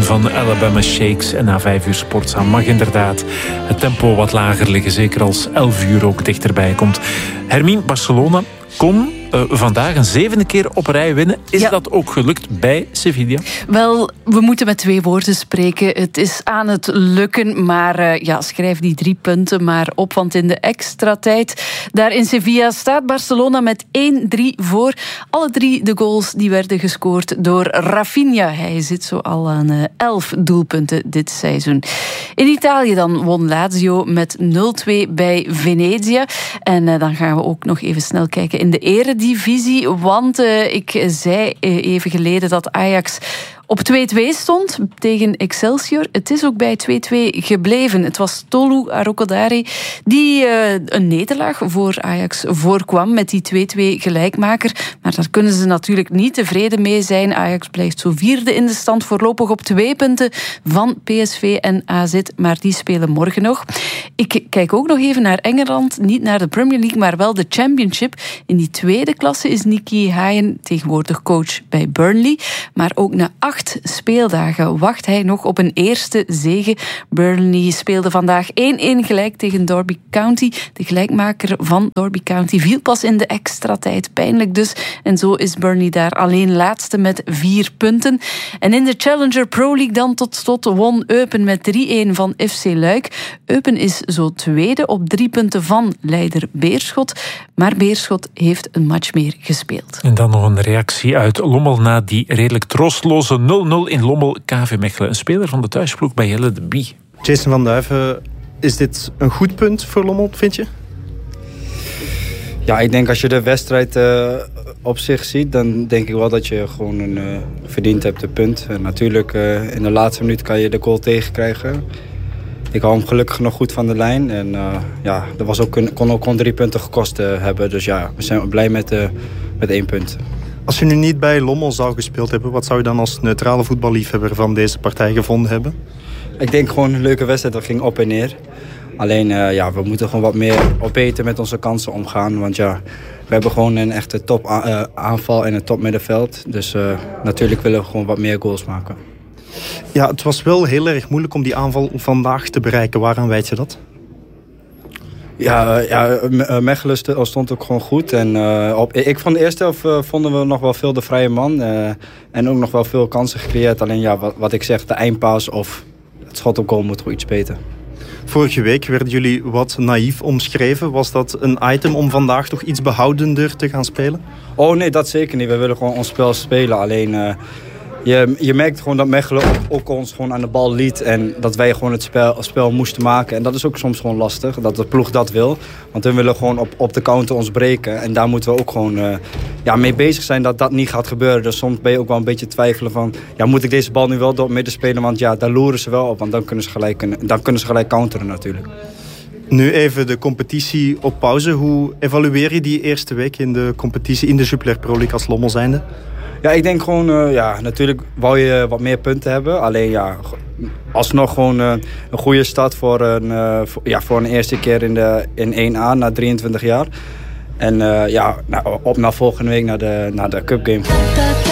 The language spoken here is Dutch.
van Alabama Shakes. En na 5 uur Sportza mag inderdaad het tempo wat lager liggen. Zeker als 11 uur ook dichterbij komt. Hermien, Barcelona kon vandaag een 7e keer op rij winnen. Is dat ook gelukt bij Sevilla? Wel, we moeten met 2 woorden spreken. Het is aan het lukken, maar schrijf die 3 punten maar op. Want in de extra tijd daar in Sevilla staat Barcelona met 1-3 voor. Alle 3 de goals die werden gescoord door Rafinha. Hij zit zo al aan 11 doelpunten dit seizoen. In Italië dan won Lazio met 0-2 bij Venezia. En dan gaan we ook nog even snel kijken in de eredivisie. Want ik zei even geleden dat Ajax op 2-2 stond tegen Excelsior. Het is ook bij 2-2 gebleven. Het was Tolu Arokodare die een nederlaag voor Ajax voorkwam met die 2-2 gelijkmaker. Maar daar kunnen ze natuurlijk niet tevreden mee zijn. Ajax blijft zo 4e in de stand, voorlopig op 2 punten van PSV en AZ. Maar die spelen morgen nog. Ik kijk ook nog even naar Engeland. Niet naar de Premier League, maar wel de Championship. In die 2e klasse is Nicky Hayen tegenwoordig coach bij Burnley. Maar ook na 8 speeldagen wacht hij nog op een eerste zege. Burnley speelde vandaag 1-1 gelijk tegen Derby County. De gelijkmaker van Derby County viel pas in de extra tijd. Pijnlijk dus. En zo is Burnley daar alleen laatste met 4 punten. En in de Challenger Pro League dan tot slot won Eupen met 3-1 van FC Luik. Eupen is zo 2e op 3 punten van leider Beerschot. Maar Beerschot heeft een match meer gespeeld. En dan nog een reactie uit Lommel na die redelijk troostloze 0-0 in Lommel. KV Mechelen, een speler van de thuisploeg bij Jelle de Bie. Jason van Duiven, is dit een goed punt voor Lommel, vind je? Ja, ik denk als je de wedstrijd op zich ziet, dan denk ik wel dat je gewoon verdiend hebt, een punt. En natuurlijk, in de laatste minuut kan je de goal tegenkrijgen. Ik hou hem gelukkig nog goed van de lijn. En dat was ook, kon 3 punten gekost hebben. Dus ja, we zijn blij met 1 punt. Als je nu niet bij Lommel zou gespeeld hebben, wat zou je dan als neutrale voetballiefhebber van deze partij gevonden hebben? Ik denk gewoon een leuke wedstrijd, dat ging op en neer. Alleen, we moeten gewoon wat meer beter met onze kansen omgaan. Want we hebben gewoon een echte top aanval en een top middenveld. Dus natuurlijk willen we gewoon wat meer goals maken. Ja, het was wel heel erg moeilijk om die aanval vandaag te bereiken. Waaraan wijt je dat? Mechelen stond ook gewoon goed. En ik vond de eerste helft vonden we nog wel veel de vrije man. En ook nog wel veel kansen gecreëerd. Alleen wat ik zeg, de eindpaas of het schot op goal moet gewoon iets beter. Vorige week werden jullie wat naïef omschreven. Was dat een item om vandaag toch iets behoudender te gaan spelen? Oh nee, dat zeker niet. We willen gewoon ons spel spelen. Alleen je merkt gewoon dat Mechelen ook ons gewoon aan de bal liet. En dat wij gewoon het spel moesten maken. En dat is ook soms gewoon lastig, dat de ploeg dat wil. Want we willen gewoon op de counter ons breken. En daar moeten we ook gewoon mee bezig zijn dat dat niet gaat gebeuren. Dus soms ben je ook wel een beetje twijfelen van, moet ik deze bal nu wel door het midden spelen? Want daar loeren ze wel op. Want dan kunnen ze gelijk counteren natuurlijk. Nu even de competitie op pauze. Hoe evalueer je die eerste week in de competitie in de Jupiler Pro League als Lommel zijnde? Ja, ik denk gewoon, natuurlijk wou je wat meer punten hebben. Alleen alsnog gewoon een goede start voor een eerste keer in 1A na 23 jaar. En op naar volgende week naar de Cup Game.